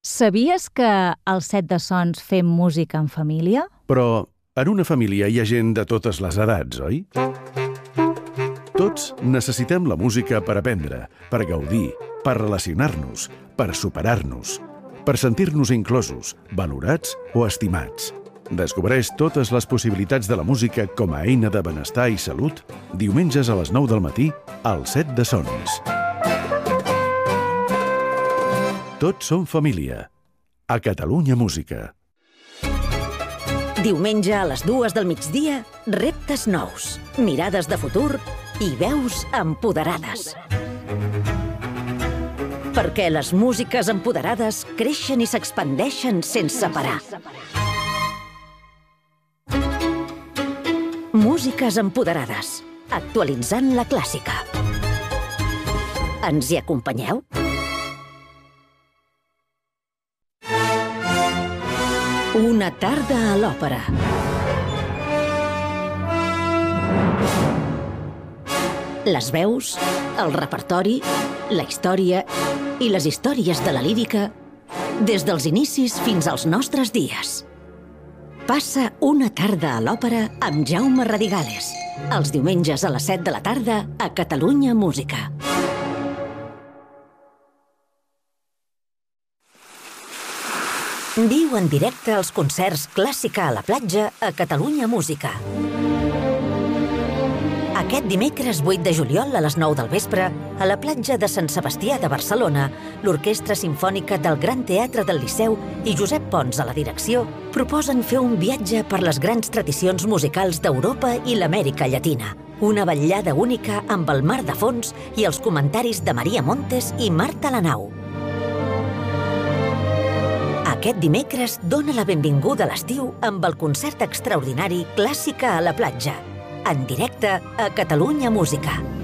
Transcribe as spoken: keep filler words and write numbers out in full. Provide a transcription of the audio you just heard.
Sabies que al Set de Sons fem música en família? Però en una família hi ha gent de totes les edats, oi? Tots necessitem la música per aprendre, per gaudir, per relacionar-nos, per superar-nos, per sentir-nos inclosos, valorats o estimats. Descobreix totes les possibilitats de la música com a eina de benestar i salut diumenges a les nou del matí al Set de Sons. Tots som família. A Catalunya Música. Diumenge a les dues del migdia, reptes nous, mirades de futur i veus empoderades. Perquè les músiques empoderades creixen i s'expandeixen sense parar. Músiques empoderades, actualitzant la clàssica. Ens hi acompanyeu? Una tarda a l'òpera. Les veus, el repertori, la història i les històries de la lírica des dels inicis fins als nostres dies. Passa una tarda a l'òpera amb Jaume Radigales, els diumenges a les set de la tarda a Catalunya Música. Viu en directe els concerts Clàssica a la platja a Catalunya Música. Aquest dimecres vuit de juliol a les nou del vespre, a la platja de Sant Sebastià de Barcelona, l'Orquestra Simfònica del Gran Teatre del Liceu i Josep Pons a la direcció proposen fer un viatge per les grans tradicions musicals d'Europa i l'Amèrica Llatina. Una vetllada única amb el mar de fons i els comentaris de Maria Montes i Marta Lanau. Aquest dimecres dona la benvinguda a l'estiu amb el concert extraordinari Clàssica a la platja, en directe a Catalunya Música.